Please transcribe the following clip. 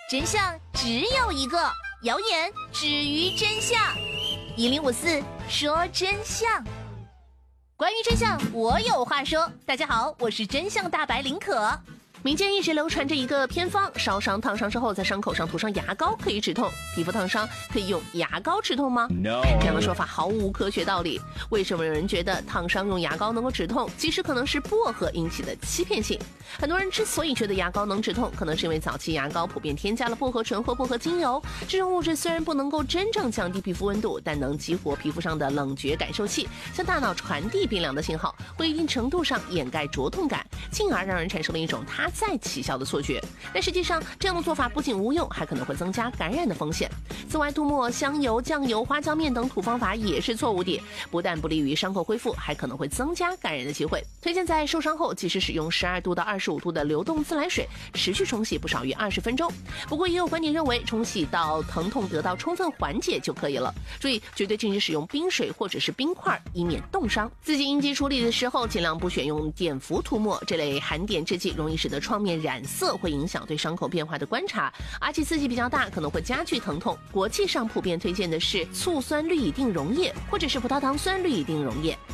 真相只有一个，谣言止于真相。1054说真相。关于真相，我有话说。大家好，我是真相大白林可。民间一直流传着一个偏方，烧伤、烫伤之后在伤口上涂上牙膏可以止痛，皮肤烫伤可以用牙膏止痛吗？ No。 这样的说法毫无科学道理。为什么有人觉得烫伤用牙膏能够止痛？其实可能是薄荷引起的欺骗性。很多人之所以觉得牙膏能止痛，可能是因为早期牙膏普遍添加了薄荷醇或薄荷精油，这种物质虽然不能够真正降低皮肤温度，但能激活皮肤上的冷觉感受器，向大脑传递冰凉的信号，会一定程度上掩盖灼痛感，进而让人产生了一种它在起效的错觉。但实际上这样的做法不仅无用，还可能会增加感染的风险。此外，涂抹香油、酱油、花椒面等土方法也是错误的，不但不利于伤口恢复，还可能会增加感染的机会。推荐在受伤后及时使用12度到25度的流动自来水持续冲洗不少于20分钟。不过也有观点认为冲洗到疼痛得到充分缓解就可以了。注意，绝对禁止使用冰水或者是冰块，以免冻伤。自己应急处理的时候尽量不选用碘伏涂抹，这类含碘制剂容易使得创面染色，会影响对伤口变化的观察，而且刺激比较大，可能会加剧疼痛。国际上普遍推荐的是醋酸氯乙定溶液或者是葡萄糖酸氯乙定溶液。